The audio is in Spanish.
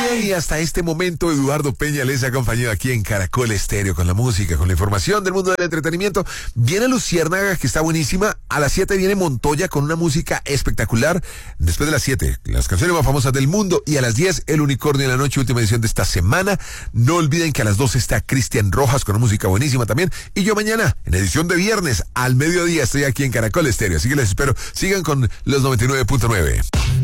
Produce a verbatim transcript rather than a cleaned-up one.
bien, y hasta este momento Eduardo Peña les ha acompañado aquí en Caracol Estéreo con la música, con la información del mundo del entretenimiento. Viene Luciérnaga, que está buenísima. A las siete viene Montoya con una música espectacular. Después de las siete, las canciones más famosas del mundo. Y a las diez, El Unicornio en la Noche, última edición de esta semana. No olviden que a las doce está Cristian Rojas con una música buenísima también. Y yo mañana, en edición de viernes, al mediodía, estoy aquí en Caracol Estéreo. Así que les espero. Sigan con los noventa y nueve punto nueve.